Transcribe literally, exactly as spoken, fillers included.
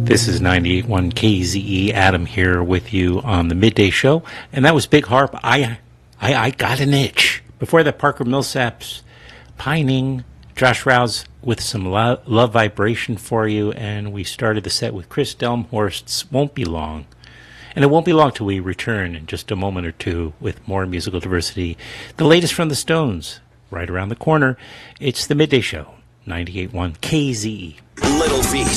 This is ninety-eight point one K Z E. Adam here with you on the Midday Show. And that was Big Harp. I I, I got an itch. Before that, Parker Millsap's Pining. Josh Rouse with some lo- love vibration for you. And we started the set with Chris Delmhorst's Won't Be Long. And it won't be long till we return in just a moment or two with more musical diversity. The latest from the Stones, right around the corner. It's the Midday Show, ninety-eight point one K Z E. Little V.